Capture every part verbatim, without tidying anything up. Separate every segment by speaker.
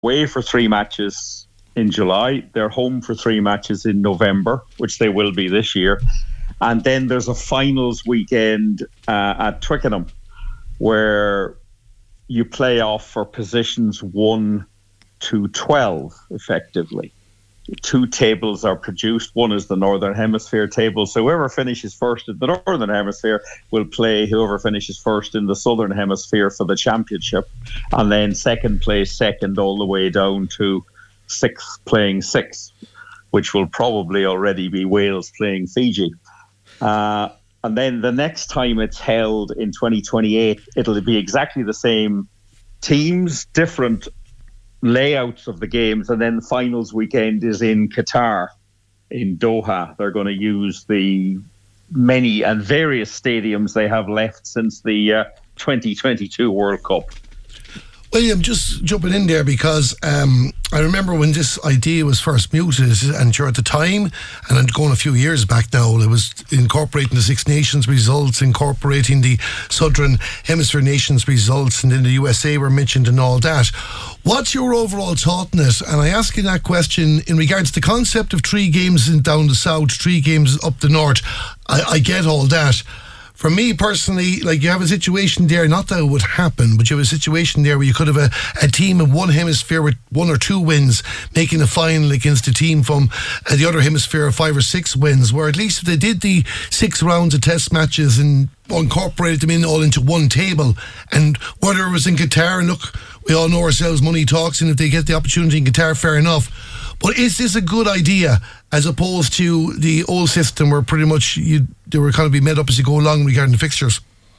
Speaker 1: away for three matches in July. They're home for three matches in November, which they will be this year. And then there's a finals weekend uh, at Twickenham where you play off for positions one to twelve, effectively. Two tables are produced. One is the Northern Hemisphere table. So whoever finishes first in the Northern Hemisphere will play whoever finishes first in the Southern Hemisphere for the championship. And then second place second all the way down to sixth playing sixth, which will probably already be Wales playing Fiji. Uh, and then the next time it's held in twenty twenty-eight, it'll be exactly the same teams, different layouts of the games, and then the finals weekend is in Qatar, in Doha. They're going to use the many and various stadiums they have left since the uh, twenty twenty-two World Cup.
Speaker 2: William, just jumping in there because um, I remember when this idea was first mooted, and sure at the time, and I'm going a few years back now, it was incorporating the Six Nations results, incorporating the Southern Hemisphere Nations results, and then the U S A were mentioned and all that. What's your overall thought on it? And I ask you that question in regards to the concept of three games in down the south, three games up the north. I, I get all that. For me personally, like, you have a situation there, not that it would happen, but you have a situation there where you could have a, a team in one hemisphere with one or two wins making a final against a team from uh, the other hemisphere of five or six wins, where at least if they did the six rounds of test matches and incorporated them in all into one table, and whether it was in Qatar, and look, we all know ourselves, money talks, and if they get the opportunity in Qatar, fair enough. But is this a good idea as opposed to the old system where pretty much you, they were kind of be made up as you go along regarding the fixtures?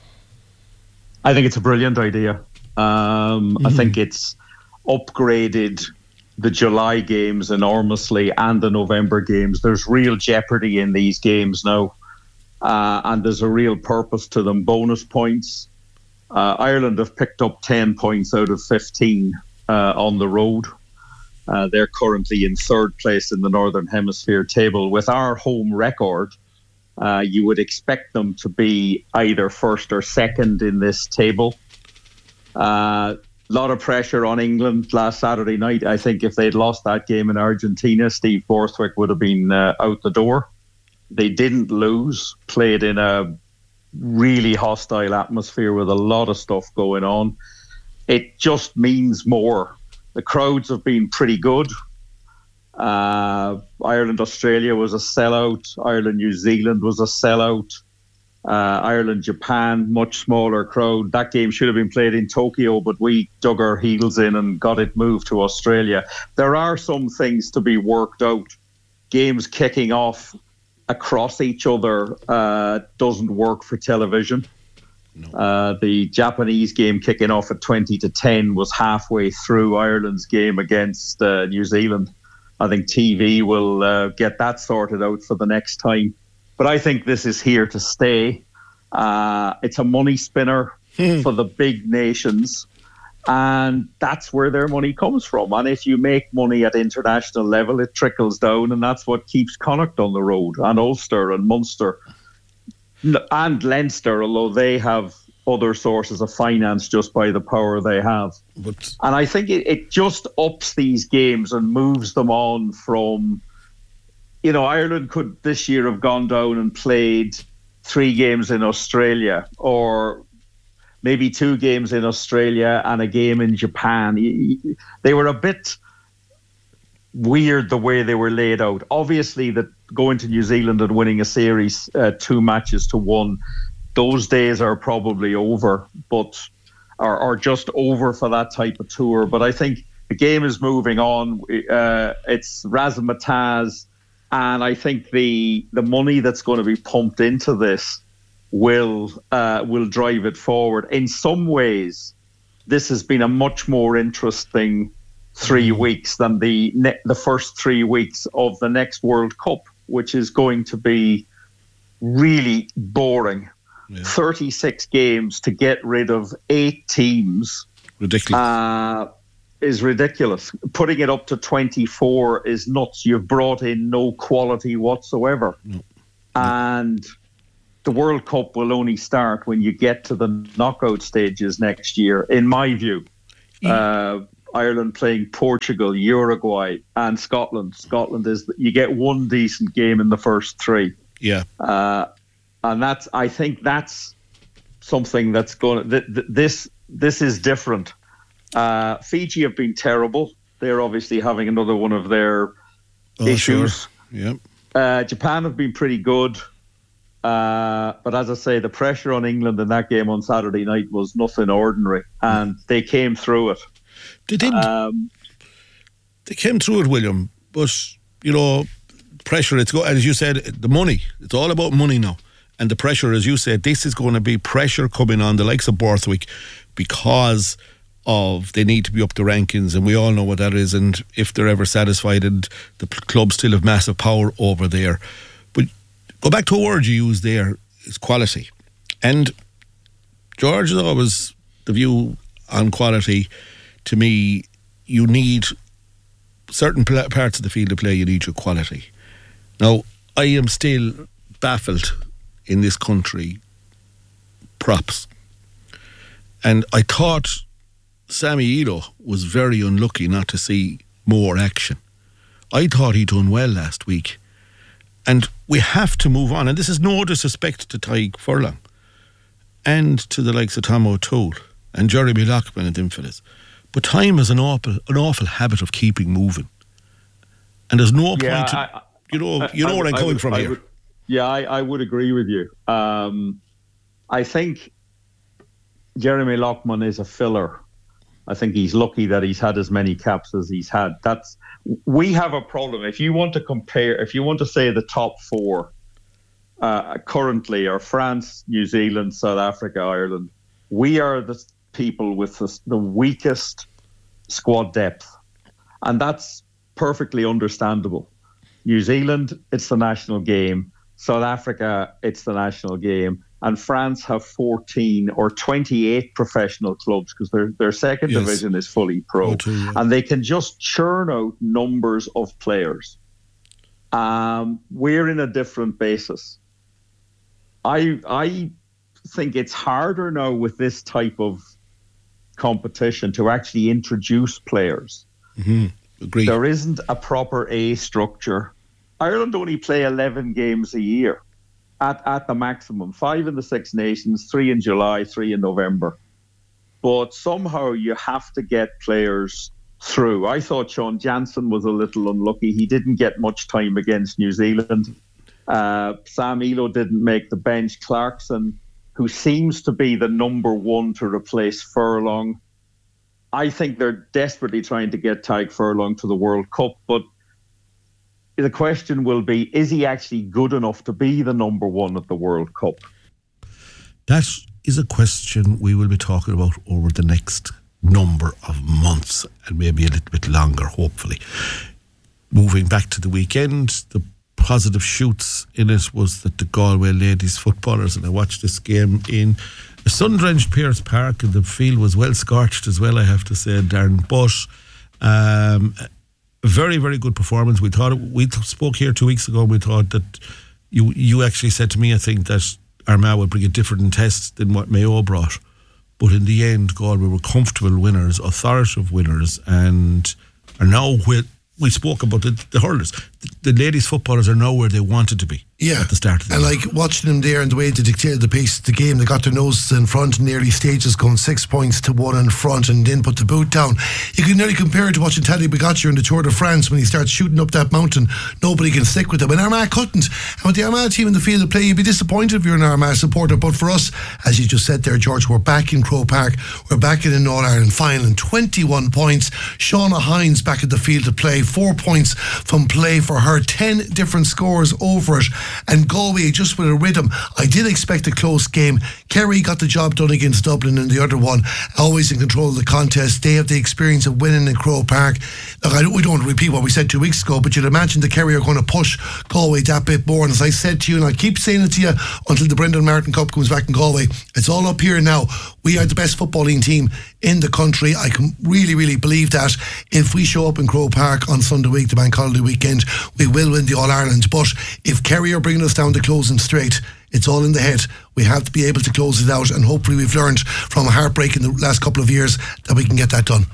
Speaker 1: I think it's a brilliant idea. Um, mm. I think it's upgraded the July games enormously and the November games. There's real jeopardy in these games now, uh, and there's a real purpose to them. Bonus points. Uh, Ireland have picked up ten points out of fifteen uh, on the road. Uh, they're currently in third place in the Northern Hemisphere table. With our home record, uh, you would expect them to be either first or second in this table. A uh, lot of pressure on England last Saturday night. I think if they'd lost that game in Argentina, Steve Borthwick would have been uh, out the door. They didn't lose, played in a really hostile atmosphere with a lot of stuff going on. It just means more. The crowds have been pretty good. Uh, Ireland-Australia was a sellout. Ireland-New Zealand was a sellout. Uh, Ireland-Japan, much smaller crowd. That game should have been played in Tokyo, but we dug our heels in and got it moved to Australia. There are some things to be worked out. Games kicking off across each other uh, doesn't work for television. No. Uh, the Japanese game kicking off at twenty to ten was halfway through Ireland's game against uh, New Zealand. I think T V will uh, get that sorted out for the next time. But I think this is here to stay. Uh, it's a money spinner hmm. for the big nations, and that's where their money comes from. And if you make money at international level, it trickles down, and that's what keeps Connacht on the road, and Ulster and Munster and Leinster, although they have other sources of finance just by the power they have. But and I think it, it just ups these games and moves them on from, you know, Ireland could this year have gone down and played three games in Australia, or maybe two games in Australia and a game in Japan. They were a bit weird the way they were laid out. Obviously, that going to New Zealand and winning a series, uh, two matches to one, those days are probably over, but are, are just over for that type of tour. But I think the game is moving on. Uh, it's razzmatazz, and I think the the money that's going to be pumped into this will uh, will drive it forward. In some ways, this has been a much more interesting three weeks than the ne- the first three weeks of the next World Cup, which is going to be really boring. Yeah. thirty-six games to get rid of eight teams.
Speaker 2: Ridiculous.
Speaker 1: Uh, is ridiculous. Putting it up to twenty-four is nuts. You've brought in no quality whatsoever. No. And the World Cup will only start when you get to the knockout stages next year, in my view. Yeah. Uh, Ireland playing Portugal, Uruguay, and Scotland. Scotland is you get one decent game in the first three.
Speaker 3: Yeah,
Speaker 1: uh, and that's I think that's something that's going. Th- th- this this is different. Uh, Fiji have been terrible. They're obviously having another one of their
Speaker 3: oh,
Speaker 1: issues.
Speaker 3: Sure. Yep.
Speaker 1: Uh, Japan have been pretty good. Uh, but as I say, the pressure on England in that game on Saturday night was nothing ordinary, and they came through it.
Speaker 3: They didn't.
Speaker 1: Um,
Speaker 3: they came through it, William. But you know, pressure. It's go as you said, the money. It's all about money now, and the pressure, as you said, this is going to be pressure coming on the likes of Borthwick because of they need to be up the rankings, and we all know what that is. And if they're ever satisfied, and the club still have massive power over there. But go back to a word you used there, is quality. And George is always the view on quality. To me, you need certain pl- parts of the field of play, you need your quality. Now, I am still baffled in this country, props. And I thought Sammy Elo was very unlucky not to see more action. I thought he'd done well last week. And we have to move on. And this is no disrespect to Tadhg Furlong and to the likes of Tom O'Toole and Jeremy Loughman and Infidels. But time is an awful, an awful habit of keeping moving. And there's no
Speaker 1: yeah,
Speaker 3: point to,
Speaker 1: I,
Speaker 3: you know,
Speaker 1: I,
Speaker 3: you know
Speaker 1: I,
Speaker 3: where I'm
Speaker 1: I
Speaker 3: coming
Speaker 1: would,
Speaker 3: from
Speaker 1: I
Speaker 3: here.
Speaker 1: Would, yeah, I, I would agree with you. Um, I think Jeremy Loughman is a filler. I think he's lucky that he's had as many caps as he's had. That's we have a problem. If you want to compare, if you want to say the top four uh, currently are France, New Zealand, South Africa, Ireland, we are the people with the, the weakest squad depth. And that's perfectly understandable. New Zealand, it's the national game. South Africa, it's the national game. And France have fourteen or twenty-eight professional clubs because their their second yes. division is fully pro. Too, yeah. And they can just churn out numbers of players. Um, we're in a different basis. I I think it's harder now with this type of competition to actually introduce players.
Speaker 3: Mm-hmm. Agreed.
Speaker 1: There isn't a proper A structure. Ireland only play eleven games a year. At, at the maximum, five in the Six Nations, three in July, three in November. But somehow you have to get players through. I thought Sean Jansen was a little unlucky. He didn't get much time against New Zealand. Uh, Sam Elo didn't make the bench. Clarkson, who seems to be the number one to replace Furlong. I think they're desperately trying to get Tadhg Furlong to the World Cup, but the question will be, is he actually good enough to be the number one at the World Cup?
Speaker 3: That is a question we will be talking about over the next number of months and maybe a little bit longer, hopefully. Moving back to the weekend, the positive shoots in it was that the Galway ladies footballers, and I watched this game in a sun-drenched Pearse Park, and the field was well scorched as well, I have to say, Darren. But um very, very good performance. We thought we spoke here two weeks ago. And we thought that you you actually said to me, I think that Armagh would bring a different test than what Mayo brought. But in the end, Galway were comfortable winners, authoritative winners, and are now where we spoke about the, the hurlers. The, the ladies footballers are now where they wanted to be. Yeah, at the start of the
Speaker 2: and
Speaker 3: game.
Speaker 2: Like watching them there and the way they dictated the pace of the game, they got their noses in front in the early stages, going six points to one in front, and then put the boot down. You can nearly compare it to watching Tadhg Bogacar in the Tour de France when he starts shooting up that mountain. Nobody can stick with him, and Armagh couldn't. And with the Armagh team in the field of play, you'd be disappointed if you're an Armagh supporter. But for us, as you just said there, George, we're back in Croke Park. We're back in an All-Ireland final, and twenty-one points. Shauna Hines back at the field of play, four points from play for her, ten different scores over it, and Galway just with a rhythm. I did expect a close game. Kerry got the job done against Dublin in the other one, always in control of the contest. They have the experience of winning in Croke Park. Look, I don't, we don't want to repeat what we said two weeks ago, but you'd imagine the Kerry are going to push Galway that bit more, and as I said to you, and I'll keep saying it to you until the Brendan Martin Cup comes back in Galway, it's all up here now. We are the best footballing team in the country. I can really, really believe that. If we show up in Croke Park on Sunday week, the bank holiday weekend, we will win the All-Ireland. But if Kerry are bringing us down to closing straight, it's all in the head. We have to be able to close it out, and hopefully we've learned from a heartbreak in the last couple of years that we can get that done.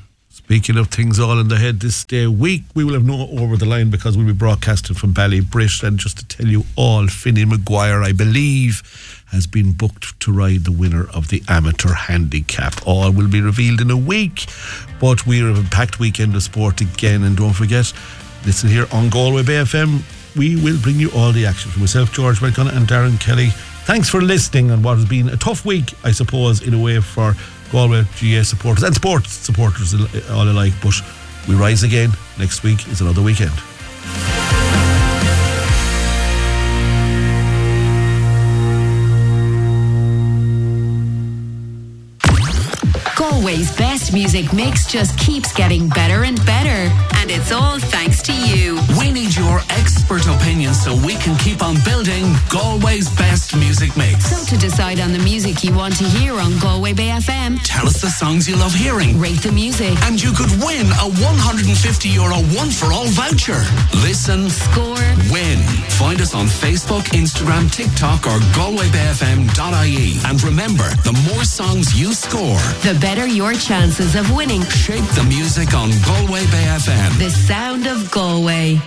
Speaker 3: Speaking of things all in the head this day week, we will have no Over the Line because we'll be broadcasting from Ballybrit. And just to tell you all, Finney Maguire, I believe, has been booked to ride the winner of the Amateur Handicap. All will be revealed in a week, but we have a packed weekend of sport again. And don't forget, listen here on Galway Bay F M, we will bring you all the action. For myself, George McDonough, and Darren Kelly, thanks for listening on what has been a tough week, I suppose, in a way for Galway G A supporters and sports supporters all alike. But we rise again. Next week is another weekend.
Speaker 4: Galway's best music mix just keeps getting better and better, and it's all thanks to you.
Speaker 5: We need your expert opinion so we can keep on building Galway's best music mix.
Speaker 4: So to decide on the music you want to hear on Galway Bay F M,
Speaker 5: tell us the songs you love hearing,
Speaker 4: rate the music,
Speaker 5: and you could win a one hundred fifty euro one for all voucher. Listen,
Speaker 4: score,
Speaker 5: win. Find us on Facebook, Instagram, TikTok, or galway bay f m dot I E. And remember, the more songs you score,
Speaker 4: the better your chances of winning.
Speaker 5: Shape the music on Galway Bay F M.
Speaker 4: The sound of Galway.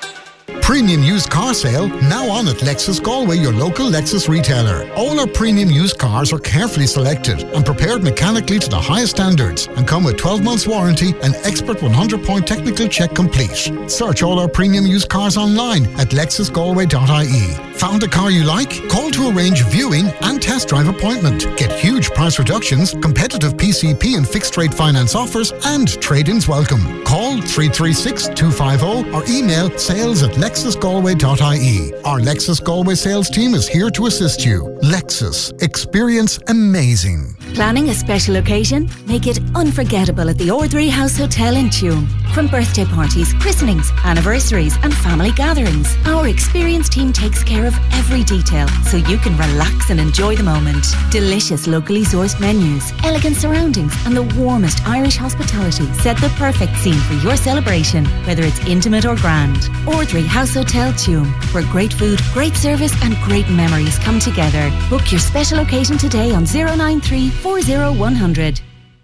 Speaker 6: Premium used car sale now on at Lexus Galway, your local Lexus retailer. All our premium used cars are carefully selected and prepared mechanically to the highest standards and come with twelve months warranty and expert one hundred point technical check complete. Search all our premium used cars online at lexus galway dot I E. Found a car you like? Call to arrange viewing and test drive appointment. Get huge price reductions, competitive P C P and fixed rate finance offers, and trade-ins welcome. Call three three six, two five zero or email sales at lexus galway dot I E. Our Lexus Galway sales team is here to assist you. Lexus. Experience amazing.
Speaker 7: Planning a special occasion? Make it unforgettable at the Ordinary House Hotel in Tuam. From birthday parties, christenings, anniversaries and family gatherings, our experienced team takes care of every detail so you can relax and enjoy the moment. Delicious locally sourced menus, elegant surroundings and the warmest Irish hospitality set the perfect scene for your celebration, whether it's intimate or grand. Ordinary House Hotel Tuam, where great food, great service and great memories come together. Book your special occasion today on zero nine three, four zero, one hundred.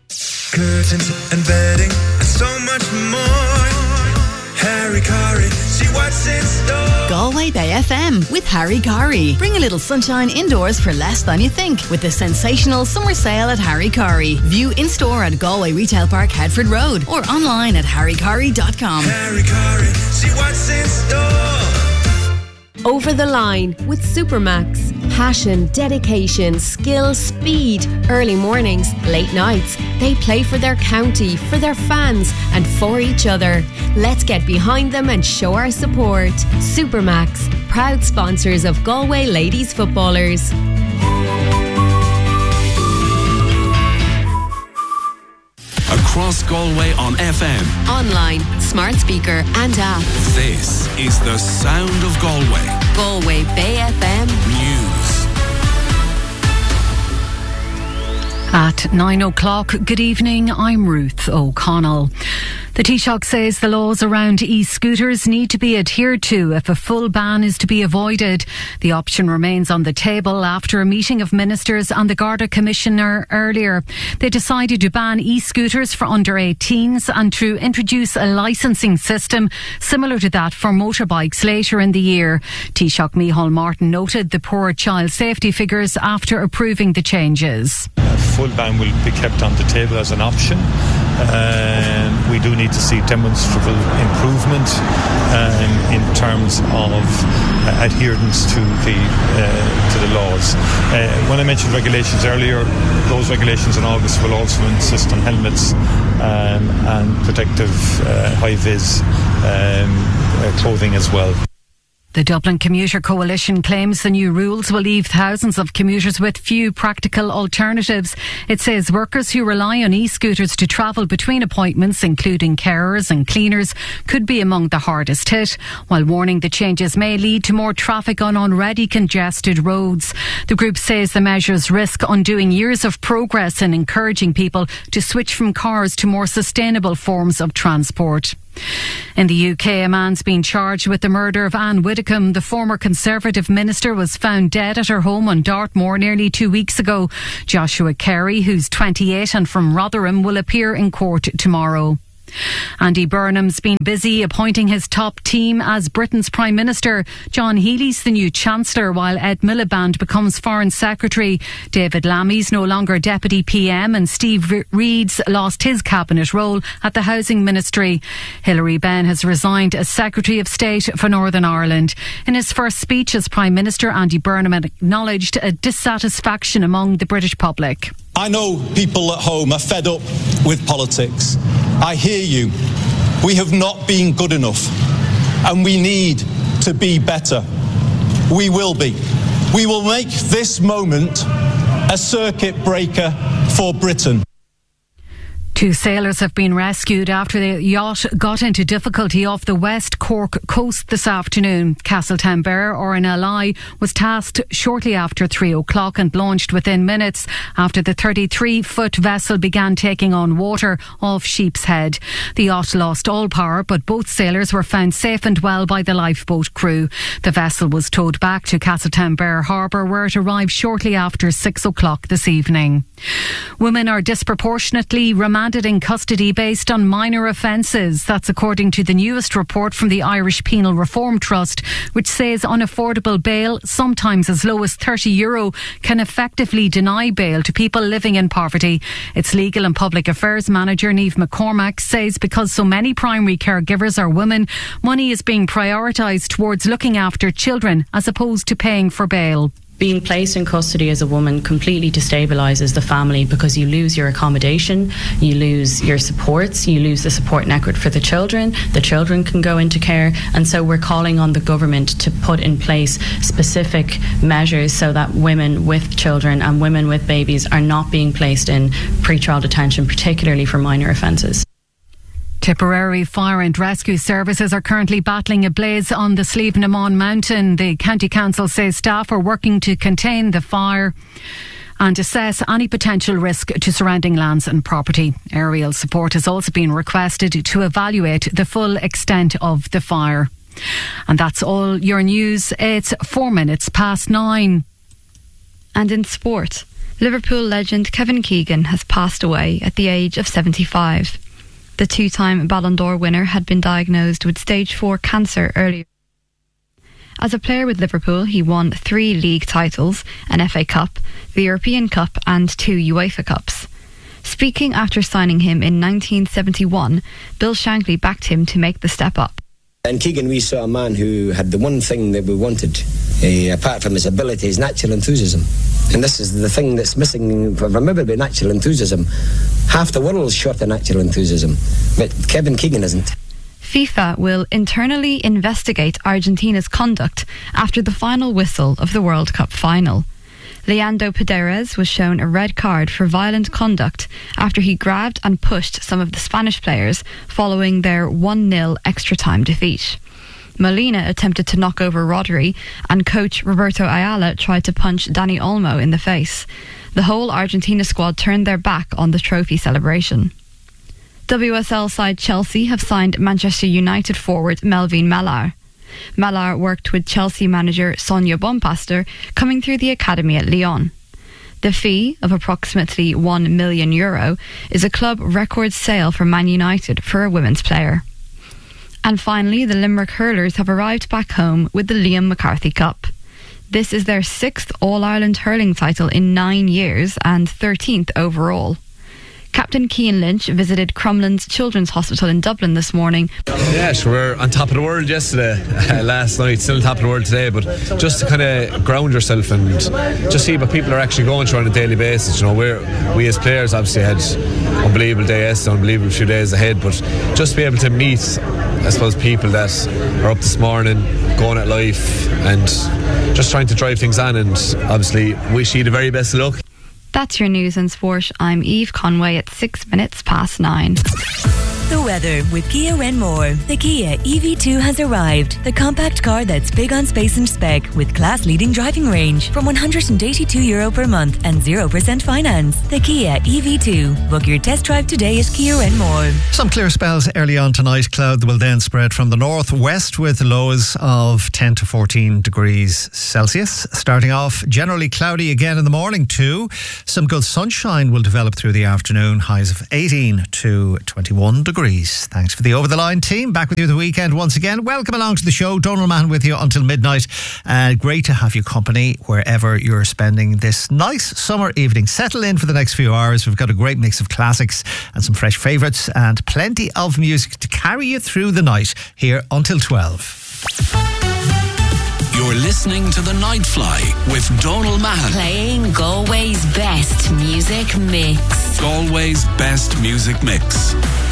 Speaker 8: Curtains and bedding and so much more. Harry Corey, see what's in store.
Speaker 9: Galway Bay F M with Harry Corey. Bring a little sunshine indoors for less than you think with the sensational summer sale at Harry Corey. View in store at Galway Retail Park, Headford Road, or online at harry corey dot com.
Speaker 8: Harry Corey, see what's in store.
Speaker 10: Over the Line with Supermax. Passion, dedication, skill, speed. Early mornings, late nights. They play for their county, for their fans, and for each other. Let's get behind them and show our support. Supermax, proud sponsors of Galway ladies footballers.
Speaker 5: Across Galway on F M,
Speaker 4: online, smart speaker and app.
Speaker 5: This is the sound of Galway.
Speaker 4: Galway Bay F M
Speaker 5: News.
Speaker 11: At nine o'clock, good evening, I'm Ruth O'Connell. The Taoiseach says the laws around e-scooters need to be adhered to if a full ban is to be avoided. The option remains on the table after a meeting of ministers and the Garda Commissioner earlier. They decided to ban e-scooters for under eighteens and to introduce a licensing system similar to that for motorbikes later in the year. Taoiseach Micheál Martin noted the poor child safety figures after approving the changes.
Speaker 12: A full ban will be kept on the table as an option. Um, we do need to see demonstrable improvement um, in terms of uh, adherence to the uh, to the laws. Uh, when I mentioned regulations earlier, those regulations in August will also insist on helmets um, and protective uh, high-vis um, uh, clothing as well.
Speaker 11: The Dublin Commuter Coalition claims the new rules will leave thousands of commuters with few practical alternatives. It says workers who rely on e-scooters to travel between appointments, including carers and cleaners, could be among the hardest hit, while warning the changes may lead to more traffic on already congested roads. The group says the measures risk undoing years of progress in encouraging people to switch from cars to more sustainable forms of transport. In the U K, a man's been charged with the murder of Anne Widdecombe. The former Conservative minister was found dead at her home on Dartmoor nearly two weeks ago. Joshua Carey, who's twenty-eight and from Rotherham, will appear in court tomorrow. Andy Burnham's been busy appointing his top team as Britain's Prime Minister. John Healy's the new Chancellor, while Ed Miliband becomes Foreign Secretary. David Lammy's no longer Deputy P M, and Steve Reid's lost his cabinet role at the Housing Ministry. Hilary Benn has resigned as Secretary of State for Northern Ireland. In his first speech as Prime Minister, Andy Burnham acknowledged a dissatisfaction among the British public.
Speaker 13: I know people at home are fed up with politics. I hear you. We have not been good enough, and we need to be better. We will be. We will make this moment a circuit breaker for Britain.
Speaker 11: Two sailors have been rescued after the yacht got into difficulty off the West Cork coast this afternoon. Castletownbere, or an ally, was tasked shortly after three o'clock and launched within minutes after the thirty-three foot vessel began taking on water off Sheep's Head. The yacht lost all power, but both sailors were found safe and well by the lifeboat crew. The vessel was towed back to Castletownbere Harbour, where it arrived shortly after six o'clock this evening. Women are disproportionately remanded in custody based on minor offences. That's according to the newest report from the Irish Penal Reform Trust, which says unaffordable bail, sometimes as low as thirty euro, can effectively deny bail to people living in poverty. Its Legal and Public Affairs Manager, Niamh McCormack, says because so many primary caregivers are women, money is being prioritised towards looking after children as opposed to paying for bail.
Speaker 14: Being placed in custody as a woman completely destabilises the family, because you lose your accommodation, you lose your supports, you lose the support network for the children. The children can go into care, and so we're calling on the government to put in place specific measures so that women with children and women with babies are not being placed in pre-trial detention, particularly for minor offences.
Speaker 11: Tipperary Fire and Rescue Services are currently battling a blaze on the Slievenamon Mountain. The County Council says staff are working to contain the fire and assess any potential risk to surrounding lands and property. Aerial support has also been requested to evaluate the full extent of the fire. And that's all your news. It's four minutes past nine.
Speaker 15: And in sport, Liverpool legend Kevin Keegan has passed away at the age of seventy-five. The two-time Ballon d'Or winner had been diagnosed with stage four cancer earlier. As a player with Liverpool, he won three league titles, an F A Cup, the European Cup and two UEFA Cups. Speaking after signing him in nineteen seventy-one, Bill Shankly backed him to make the step up.
Speaker 16: In Keegan, we saw a man who had the one thing that we wanted, uh, apart from his ability, his natural enthusiasm. And this is the thing that's missing from everybody, natural enthusiasm. Half the world's short of natural enthusiasm, but Kevin Keegan isn't.
Speaker 15: FIFA will internally investigate Argentina's conduct after the final whistle of the World Cup final. Leandro Paredes was shown a red card for violent conduct after he grabbed and pushed some of the Spanish players following their one nil extra-time defeat. Molina attempted to knock over Rodri, and coach Roberto Ayala tried to punch Dani Olmo in the face. The whole Argentina squad turned their back on the trophy celebration. W S L side Chelsea have signed Manchester United forward Melvin Mallar. Mallar worked with Chelsea manager Sonia Bonpastor, coming through the academy at Lyon. The fee of approximately one million euro is a club record sale for Man United for a women's player. And finally, the Limerick hurlers have arrived back home with the Liam McCarthy Cup. This is their sixth All-Ireland hurling title in nine years and thirteenth overall. Captain Cian Lynch visited Crumlin's Children's Hospital in Dublin this morning.
Speaker 17: Yeah, sure, we're on top of the world yesterday, uh, last night, still on top of the world today, but just to kind of ground yourself and just see what people are actually going through on a daily basis. You know, we're, we as players obviously had unbelievable day yesterday, unbelievable few days ahead, but just to be able to meet, I suppose, people that are up this morning, going at life and just trying to drive things on, and obviously wish you the very best of luck.
Speaker 15: That's your news and sport. I'm Eve Conway at six minutes past nine.
Speaker 18: The weather with Kia Renmore. The Kia E V two has arrived. The compact car that's big on space and spec with class-leading driving range from one hundred eighty-two euro per month and zero percent finance. The Kia E V two. Book your test drive today at Kia Renmore.
Speaker 19: Some clear spells early on tonight. Cloud will then spread from the northwest with lows of ten to fourteen degrees Celsius. Starting off, generally cloudy again in the morning too. Some good sunshine will develop through the afternoon. Highs of eighteen to twenty-one degrees. degrees. Thanks for the Over the Line team. Back with you the weekend once again. Welcome along to the show. Donald Mahon with you until midnight. Uh, great to have your company wherever you're spending this nice summer evening. Settle in for the next few hours. We've got a great mix of classics and some fresh favourites and plenty of music to carry you through the night here until twelve.
Speaker 5: You're listening to The Nightfly with Donald Mahon.
Speaker 4: Playing Galway's best music mix.
Speaker 5: Galway's best music mix.